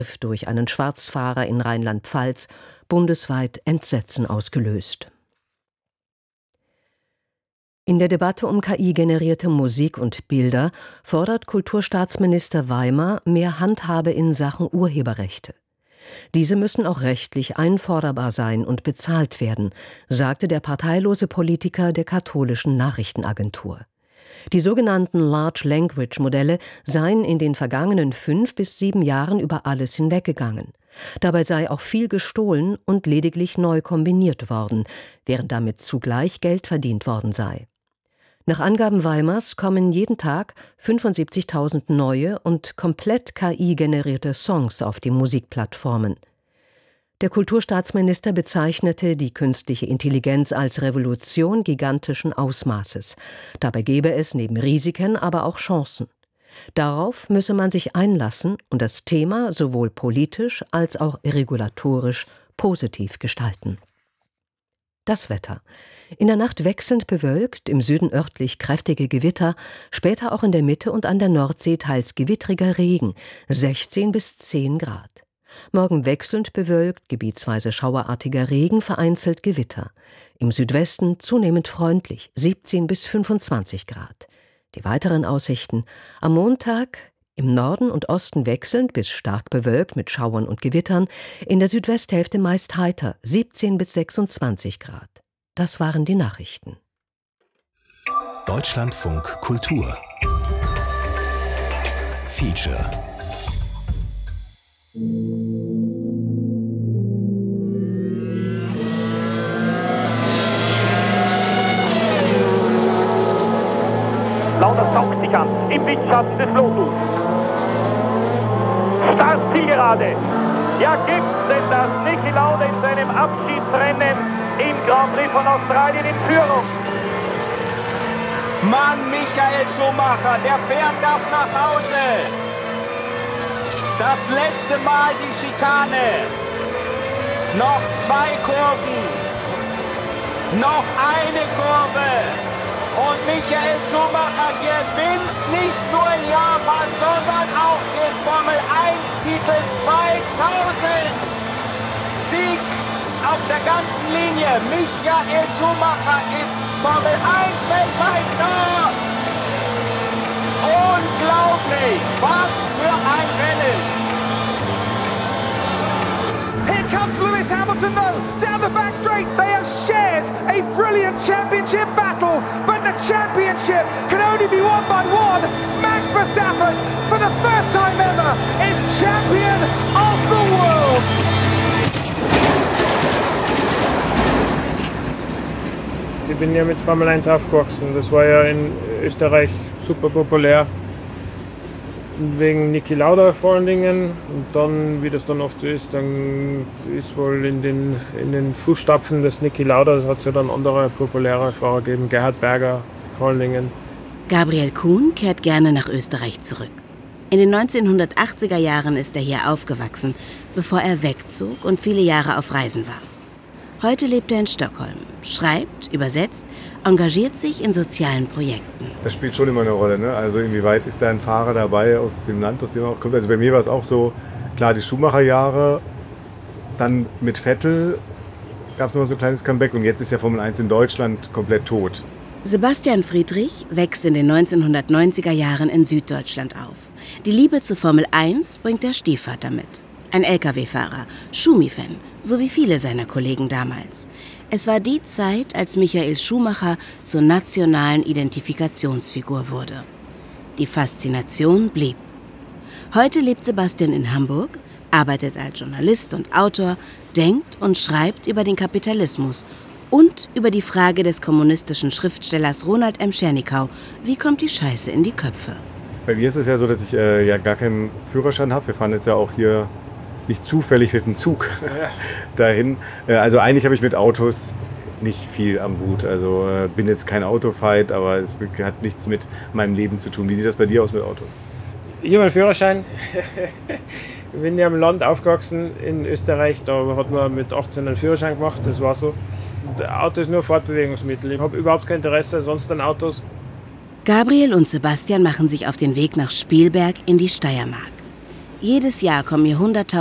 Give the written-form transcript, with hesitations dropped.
durch einen Schwarzfahrer in Rheinland-Pfalz bundesweit Entsetzen ausgelöst. In der Debatte um KI-generierte Musik und Bilder fordert Kulturstaatsminister Weimer mehr Handhabe in Sachen Urheberrechte. Diese müssen auch rechtlich einforderbar sein und bezahlt werden, sagte der parteilose Politiker der katholischen Nachrichtenagentur. Die sogenannten Large Language Modelle seien in den vergangenen 5 bis 7 Jahren über alles hinweggegangen. Dabei sei auch viel gestohlen und lediglich neu kombiniert worden, während damit zugleich Geld verdient worden sei. Nach Angaben Weimars kommen jeden Tag 75.000 neue und komplett KI-generierte Songs auf die Musikplattformen. Der Kulturstaatsminister bezeichnete die künstliche Intelligenz als Revolution gigantischen Ausmaßes. Dabei gebe es neben Risiken aber auch Chancen. Darauf müsse man sich einlassen und das Thema sowohl politisch als auch regulatorisch positiv gestalten. Das Wetter. In der Nacht wechselnd bewölkt, im Süden örtlich kräftige Gewitter, später auch in der Mitte und an der Nordsee teils gewittriger Regen, 16 bis 10 Grad. Morgen wechselnd bewölkt, gebietsweise schauerartiger Regen, vereinzelt Gewitter. Im Südwesten zunehmend freundlich, 17 bis 25 Grad. Die weiteren Aussichten: am Montag im Norden und Osten wechselnd bis stark bewölkt mit Schauern und Gewittern, in der Südwesthälfte meist heiter, 17 bis 26 Grad. Das waren die Nachrichten. Deutschlandfunk Kultur Feature. Lauter saugt sich an, im Windschatten des Lotus. Start Zielgerade. Ja, gibt's denn das? Niki Lauda in seinem Abschiedsrennen im Grand Prix von Australien in Führung. Mann, Michael Schumacher, der fährt das nach Hause. Das letzte Mal die Schikane. Noch 2 Kurven. Noch eine Kurve. Und Michael Schumacher gewinnt nicht nur in Japan, sondern auch den Formel-1-Titel 2000. Sieg auf der ganzen Linie. Michael Schumacher ist Formel-1-Weltmeister. Unglaublich, was für ein Rennen. Here comes Lewis Hamilton though, down the back straight. They have shared a brilliant championship battle, but the championship can only be won by one. Max Verstappen, for the first time ever, is champion of the world. Ich bin ja mit Formel 1 aufgewachsen. Das war ja in Österreich super populär. Wegen Niki Lauda vor allen Dingen. Und dann, wie das dann oft so ist, dann ist wohl in den Fußstapfen des Niki Lauda, hat es ja dann andere populäre Fahrer gegeben, Gerhard Berger vor allen Dingen. Gabriel Kuhn kehrt gerne nach Österreich zurück. In den 1980er Jahren ist er hier aufgewachsen, bevor er wegzog und viele Jahre auf Reisen war. Heute lebt er in Stockholm, schreibt, übersetzt, engagiert sich in sozialen Projekten. Das spielt schon immer eine Rolle, ne? Also inwieweit ist da ein Fahrer dabei aus dem Land, aus dem er auch kommt. Also bei mir war es auch so, klar, die Schumacher-Jahre, dann mit Vettel gab es noch so ein kleines Comeback und jetzt ist ja Formel 1 in Deutschland komplett tot. Sebastian Friedrich wächst in den 1990er Jahren in Süddeutschland auf. Die Liebe zur Formel 1 bringt der Stiefvater mit. Ein Lkw-Fahrer, Schumi-Fan, so wie viele seiner Kollegen damals. Es war die Zeit, als Michael Schumacher zur nationalen Identifikationsfigur wurde. Die Faszination blieb. Heute lebt Sebastian in Hamburg, arbeitet als Journalist und Autor, denkt und schreibt über den Kapitalismus und über die Frage des kommunistischen Schriftstellers Ronald M. Schernikau. Wie kommt die Scheiße in die Köpfe? Bei mir ist es ja so, dass ich ja gar keinen Führerschein habe. Wir fahren jetzt ja auch hier nicht zufällig mit dem Zug dahin. Also eigentlich habe ich mit Autos nicht viel am Hut. Also bin jetzt kein Autofight, aber es hat nichts mit meinem Leben zu tun. Wie sieht das bei dir aus mit Autos? Ich habe einen Führerschein. Ich bin ja im Land aufgewachsen in Österreich. Da hat man mit 18 einen Führerschein gemacht. Das war so. Das Auto ist nur Fortbewegungsmittel. Ich habe überhaupt kein Interesse sonst an Autos. Gabriel und Sebastian machen sich auf den Weg nach Spielberg in die Steiermark. Jedes Jahr kommen hier 100.000